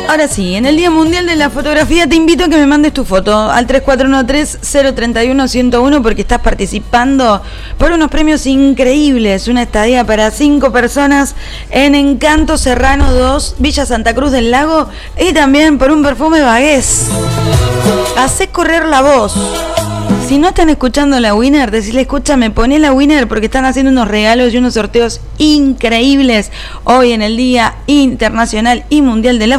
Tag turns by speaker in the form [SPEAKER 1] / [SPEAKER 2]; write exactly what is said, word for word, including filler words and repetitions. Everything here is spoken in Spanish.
[SPEAKER 1] Ahora sí, en el Día Mundial de la Fotografía te invito a que me mandes tu foto al tres cuatro uno tres, cero tres uno, uno cero uno porque estás participando por unos premios increíbles. Una estadía para cinco personas en Encanto Serrano dos, Villa Santa Cruz del Lago, y también por un perfume Bagués. Hacé correr la voz. Si no están escuchando la Winner, decirle, escúchame, poné la Winner porque están haciendo unos regalos y unos sorteos increíbles hoy en el Día Internacional y Mundial de la